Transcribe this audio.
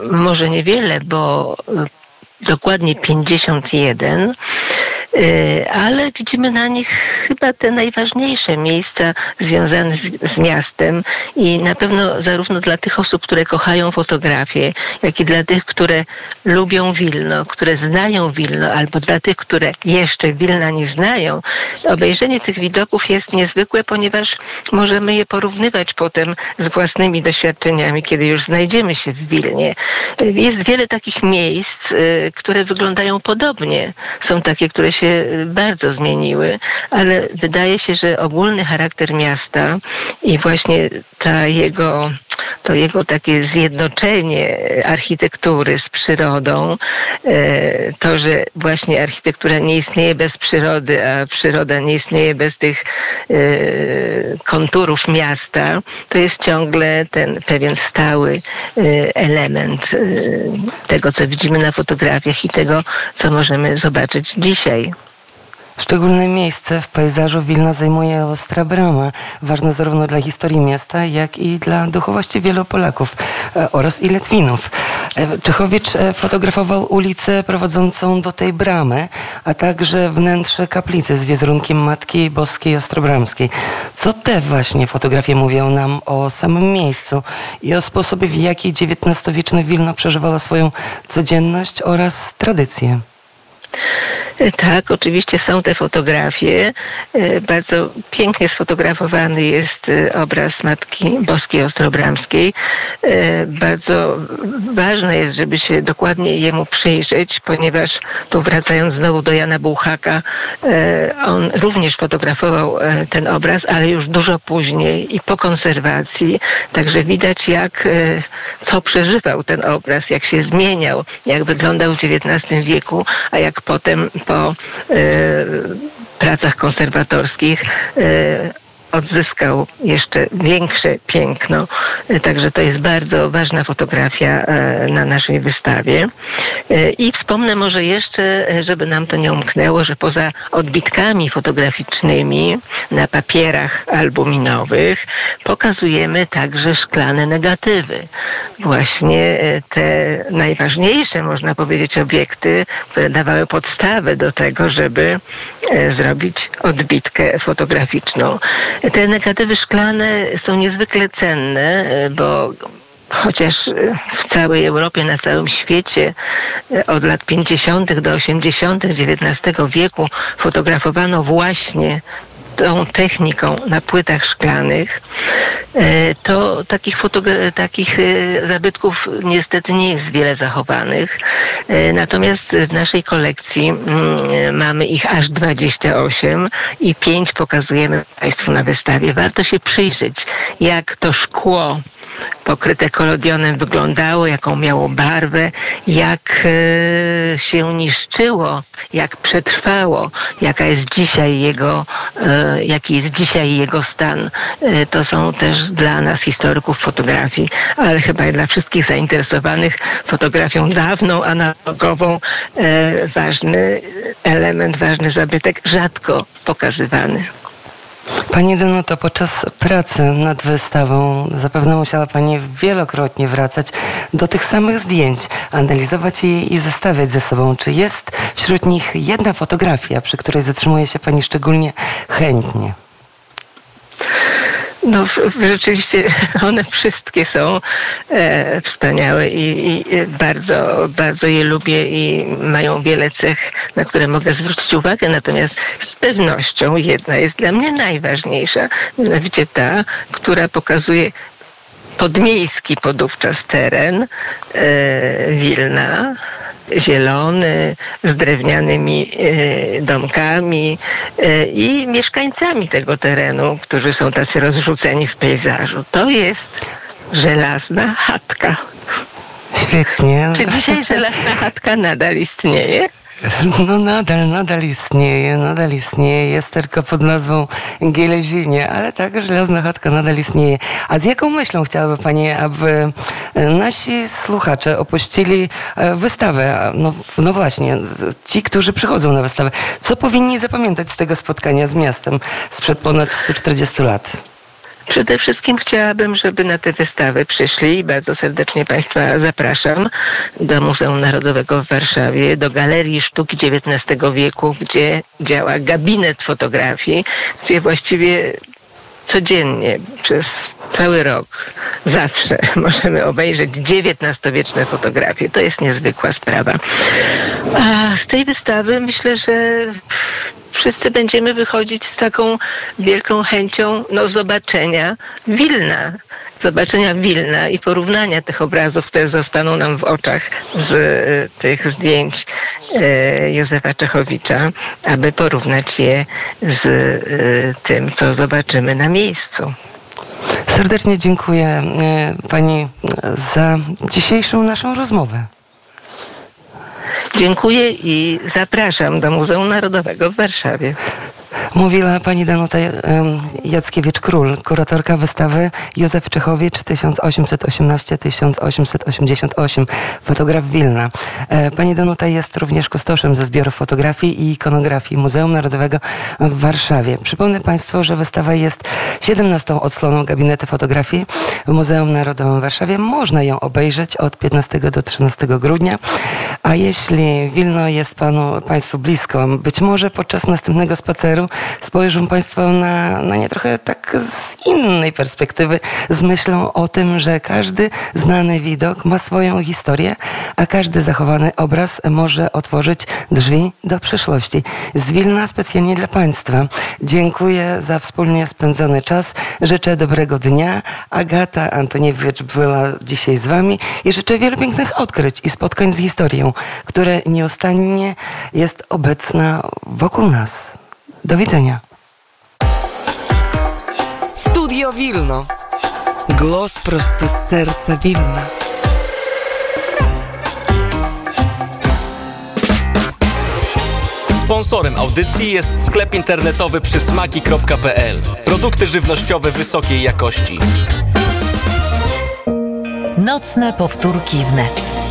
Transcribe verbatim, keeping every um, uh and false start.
może niewiele, bo dokładnie pięćdziesiąt jeden, ale widzimy na nich chyba te najważniejsze miejsca związane z, z miastem i na pewno zarówno dla tych osób, które kochają fotografię, jak i dla tych, które lubią Wilno, które znają Wilno, albo dla tych, które jeszcze Wilna nie znają. Obejrzenie tych widoków jest niezwykłe, ponieważ możemy je porównywać potem z własnymi doświadczeniami, kiedy już znajdziemy się w Wilnie. Jest wiele takich miejsc, które wyglądają podobnie. Są takie, które się bardzo zmieniły, ale wydaje się, że ogólny charakter miasta i właśnie ta jego, to jego takie zjednoczenie architektury z przyrodą, to, że właśnie architektura nie istnieje bez przyrody, a przyroda nie istnieje bez tych konturów miasta, to jest ciągle ten pewien stały element tego, co widzimy na fotografiach i tego, co możemy zobaczyć dzisiaj. Szczególne miejsce w pejzażu Wilna zajmuje Ostra Brama, ważna zarówno dla historii miasta, jak i dla duchowości wielu Polaków oraz i Litwinów. Czechowicz fotografował ulicę prowadzącą do tej bramy, a także wnętrze kaplicy z wizerunkiem Matki Boskiej Ostrobramskiej. Co te właśnie fotografie mówią nam o samym miejscu i o sposobie, w jaki dziewiętnastowieczne Wilno przeżywało swoją codzienność oraz tradycję? Tak, oczywiście są te fotografie. Bardzo pięknie sfotografowany jest obraz Matki Boskiej Ostrobramskiej. Bardzo ważne jest, żeby się dokładnie jemu przyjrzeć, ponieważ tu wracając znowu do Jana Bułhaka, on również fotografował ten obraz, ale już dużo później i po konserwacji. Także widać, jak, co przeżywał ten obraz, jak się zmieniał, jak wyglądał w dziewiętnastym wieku, a jak potem po e, pracach konserwatorskich e, odzyskał jeszcze większe piękno. Także to jest bardzo ważna fotografia na naszej wystawie. I wspomnę może jeszcze, żeby nam to nie umknęło, że poza odbitkami fotograficznymi na papierach albuminowych pokazujemy także szklane negatywy. Właśnie te najważniejsze, można powiedzieć, obiekty, które dawały podstawę do tego, żeby zrobić odbitkę fotograficzną. Te negatywy szklane są niezwykle cenne, bo chociaż w całej Europie, na całym świecie od lat pięćdziesiątych do osiemdziesiątych dziewiętnastego wieku fotografowano właśnie tą techniką na płytach szklanych, to takich, fotogra- takich zabytków niestety nie jest wiele zachowanych. Natomiast w naszej kolekcji mamy ich aż dwadzieścia osiem i pięć pokazujemy Państwu na wystawie. Warto się przyjrzeć, jak to szkło pokryte kolodionem wyglądało, jaką miało barwę, jak e, się niszczyło, jak przetrwało, jaka jest dzisiaj jego, e, jaki jest dzisiaj jego stan. E, to są też dla nas, historyków fotografii, ale chyba i dla wszystkich zainteresowanych fotografią dawną, analogową, e, ważny element, ważny zabytek, rzadko pokazywany. Pani Danuto, podczas pracy nad wystawą zapewne musiała Pani wielokrotnie wracać do tych samych zdjęć, analizować je i zestawiać ze sobą. Czy jest wśród nich jedna fotografia, przy której zatrzymuje się Pani szczególnie chętnie? No rzeczywiście one wszystkie są e, wspaniałe i, i bardzo, bardzo je lubię i mają wiele cech, na które mogę zwrócić uwagę. Natomiast z pewnością jedna jest dla mnie najważniejsza, mianowicie ta, która pokazuje podmiejski podówczas teren e, Wilna, zielony, z drewnianymi e, domkami e, i mieszkańcami tego terenu, którzy są tacy rozrzuceni w pejzażu. To jest żelazna chatka. Świetnie. Czy dzisiaj żelazna chatka nadal istnieje? No nadal, nadal istnieje, nadal istnieje, jest tylko pod nazwą Gielezinie, ale tak, żelazna chatka nadal istnieje. A z jaką myślą chciałaby Pani, aby nasi słuchacze opuścili wystawę? No, no właśnie, ci, którzy przychodzą na wystawę. Co powinni zapamiętać z tego spotkania z miastem sprzed ponad stu czterdziestu lat? Przede wszystkim chciałabym, żeby na tę wystawę przyszli i bardzo serdecznie Państwa zapraszam do Muzeum Narodowego w Warszawie, do Galerii Sztuki dziewiętnastego wieku, gdzie działa gabinet fotografii, gdzie właściwie codziennie, przez cały rok, zawsze możemy obejrzeć dziewiętnastowieczne fotografie. To jest niezwykła sprawa. A z tej wystawy myślę, że wszyscy będziemy wychodzić z taką wielką chęcią no, zobaczenia Wilna. Zobaczenia Wilna i porównania tych obrazów, które zostaną nam w oczach z y, tych zdjęć y, Józefa Czechowicza, aby porównać je z y, tym, co zobaczymy na miejscu. Serdecznie dziękuję y, Pani za dzisiejszą naszą rozmowę. Dziękuję i zapraszam do Muzeum Narodowego w Warszawie. Mówiła pani Danuta Jackiewicz-Król, kuratorka wystawy Józef Czechowicz tysiąc osiemset osiemnaście do tysiąc osiemset osiemdziesiąt osiem, fotograf Wilna. Pani Danuta jest również kustoszem ze zbiorów fotografii i ikonografii Muzeum Narodowego w Warszawie. Przypomnę Państwu, że wystawa jest siedemnastą odsłoną gabinetu fotografii w Muzeum Narodowym w Warszawie. Można ją obejrzeć od piętnastego do trzynastego grudnia. A jeśli Wilno jest panu, Państwu blisko, być może podczas następnego spaceru spojrzą Państwo na, na nie trochę tak z innej perspektywy, z myślą o tym, że każdy znany widok ma swoją historię, a każdy zachowany obraz może otworzyć drzwi do przyszłości. Z Wilna specjalnie dla Państwa. Dziękuję za wspólnie spędzony czas. Życzę dobrego dnia. Agata Antoniewicz była dzisiaj z Wami i życzę wielu pięknych odkryć i spotkań z historią, które nieustannie jest obecna wokół nas. Do widzenia. Studio Wilno. Głos prosto z serca Wilna. Sponsorem audycji jest sklep internetowy przysmaki kropka pe el. Produkty żywnościowe wysokiej jakości. Nocne powtórki wnet.